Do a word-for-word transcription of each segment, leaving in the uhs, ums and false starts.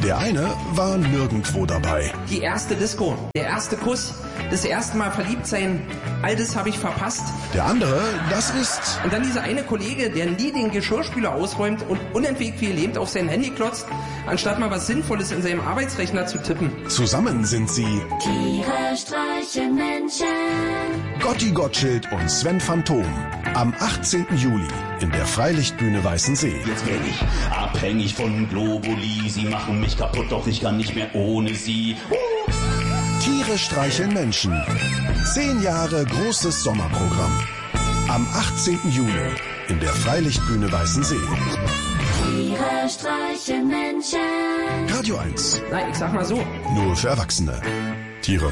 Der eine war nirgendwo dabei. Die erste Disco, der erste Kuss, das erste Mal verliebt sein, all das habe ich verpasst. Der andere, das ist... Und dann dieser eine Kollege, der nie den Geschirrspüler ausräumt und unentwegt wie gelähmt auf sein Handy klotzt, anstatt mal was Sinnvolles in seinem Arbeitsrechner zu tippen. Zusammen sind sie... Tiere streichen Menschen. Gotti Gottschild und Sven Phantom. Am achtzehnten Juli in der Freilichtbühne Weißensee. Jetzt werde ich abhängig von Globuli. Sie machen mich kaputt, doch ich kann nicht mehr ohne sie. Uh. Tiere streicheln Menschen. Zehn Jahre großes Sommerprogramm. Am achtzehnten Juli in der Freilichtbühne Weißensee. Tiere streichen Menschen. Radio eins. Na, ich sag mal so. Nur für Erwachsene. Tiere.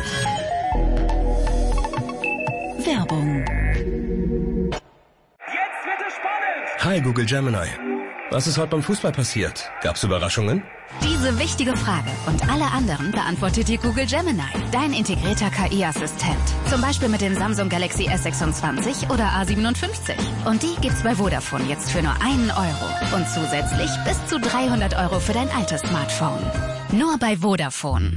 Werbung. Jetzt wird es spannend! Hi Google Gemini. Was ist heute beim Fußball passiert? Gab's Überraschungen? Diese wichtige Frage und alle anderen beantwortet dir Google Gemini, dein integrierter K I-Assistent. Zum Beispiel mit dem Samsung Galaxy S sechsundzwanzig oder A siebenundfünfzig. Und die gibt's bei Vodafone jetzt für nur einen Euro. Und zusätzlich bis zu dreihundert Euro für dein altes Smartphone. Nur bei Vodafone.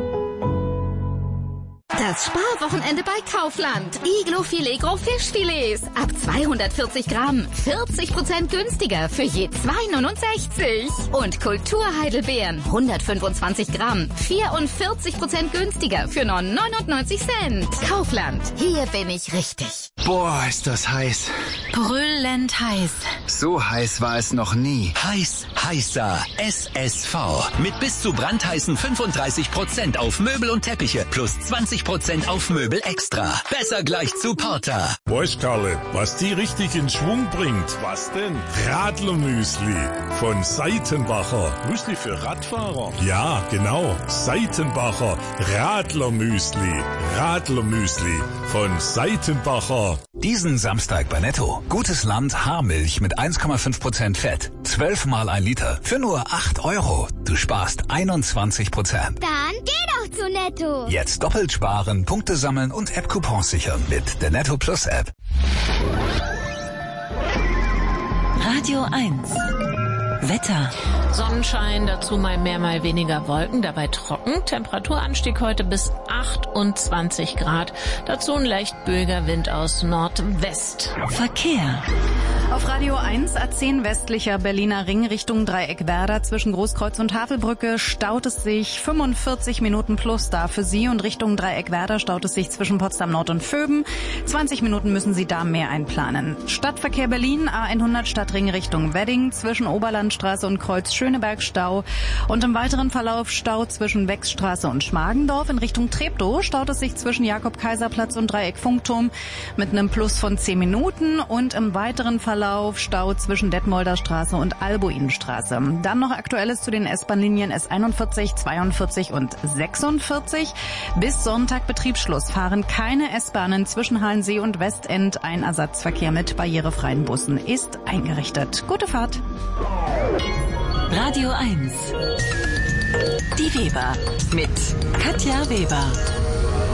Das Sparwochenende bei Kaufland. Iglo Filet Gros Fischfilets. Ab zweihundertvierzig Gramm. vierzig Prozent günstiger für je zwei neunundsechzig. Und Kulturheidelbeeren. hundertfünfundzwanzig Gramm. vierundvierzig Prozent günstiger für nur neunundneunzig Cent. Kaufland. Hier bin ich richtig. Boah, ist das heiß. Brüllend heiß. So heiß war es noch nie. Heiß, heißer. S S V. Mit bis zu brandheißen fünfunddreißig Prozent auf Möbel und Teppiche plus zwanzig Prozent auf Möbel extra. Besser gleich zu Porter. Weißt, Karle, was die richtig in Schwung bringt? Was denn? Radlermüsli von Seitenbacher. Müsli für Radfahrer? Ja, genau. Seitenbacher Radlermüsli. Radlermüsli von Seitenbacher. Diesen Samstag bei Netto. Gutes Land Haarmilch mit eins Komma fünf Prozent Fett. Zwölfmal ein Liter für nur acht Euro. Du sparst einundzwanzig Prozent. Dann geh doch zu Netto. Jetzt doppelt sparen, Punkte sammeln und App-Coupons sichern mit der Netto Plus App. Radio eins. Wetter. Sonnenschein, dazu mal mehr, mal weniger Wolken, dabei trocken. Temperaturanstieg heute bis achtundzwanzig Grad. Dazu ein leicht böiger Wind aus Nordwest. Verkehr. Auf Radio eins A zehn westlicher Berliner Ring Richtung Dreieck Werder zwischen Großkreuz und Havelbrücke staut es sich fünfundvierzig Minuten plus da für Sie und Richtung Dreieck Werder staut es sich zwischen Potsdam Nord und Vöben. zwanzig Minuten müssen Sie da mehr einplanen. Stadtverkehr Berlin A hundert Stadtring Richtung Wedding zwischen Oberlandstraße und Kreuz Schöneberg Stau und im weiteren Verlauf Stau zwischen Wechsstraße und Schmargendorf. In Richtung Treptow staut es sich zwischen Jakob-Kaiser-Platz und Dreieck Funkturm mit einem Plus von zehn Minuten und im weiteren Verlauf Stau zwischen Detmolder Straße und Albuinstraße. Dann noch Aktuelles zu den S-Bahn-Linien S einundvierzig, zweiundvierzig und sechsundvierzig. Bis Sonntag Betriebsschluss fahren keine S-Bahnen zwischen Halensee und Westend. Ein Ersatzverkehr mit barrierefreien Bussen ist eingerichtet. Gute Fahrt. Radio eins. Die Weber mit Katja Weber.